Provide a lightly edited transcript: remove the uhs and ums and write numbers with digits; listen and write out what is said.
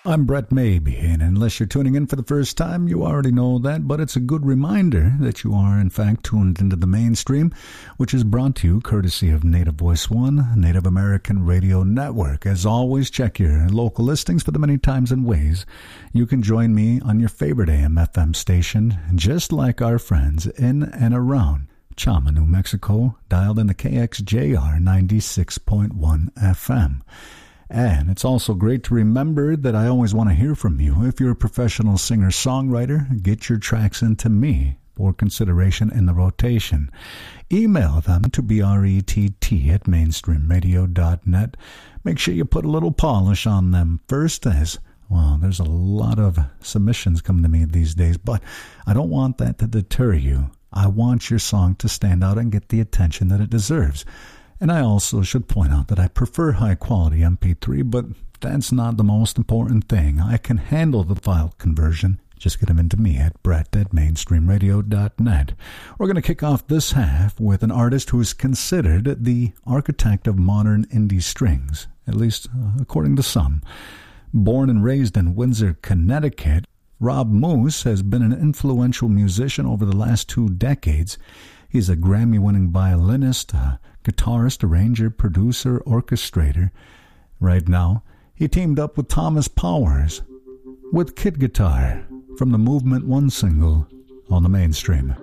I'm Brett Maybe, and unless you're tuning in for the first time, you already know that, but it's a good reminder that you are, in fact, tuned into the mainstream, which is brought to you courtesy of Native Voice One, Native American Radio Network. As always, check your local listings for the many times and ways you can join me on your favorite AM/FM station, just like our friends in and around Chama, New Mexico, dialed in the KXJR 96.1 FM. And it's also great to remember that I always want to hear from you. If you're a professional singer-songwriter, get your tracks into me for consideration in the rotation. Email them to brett@mainstreamradio.net. Make sure you put a little polish on them first, as well, there's a lot of submissions coming to me these days, but I don't want that to deter you. I want your song to stand out and get the attention that it deserves. And I also should point out that I prefer high-quality MP3, but that's not the most important thing. I can handle the file conversion. Just get them into me at brett@mainstreamradio.net. We're going to kick off this half with an artist who is considered the architect of modern indie strings, at least according to some. Born and raised in Windsor, Connecticut, Rob Moose has been an influential musician over the last 2 decades. He's a Grammy-winning violinist, guitarist, arranger, producer, orchestrator. Right now, he teamed up with Thomas Powers with Kid Guitar from the Movement 1 single on the mainstream.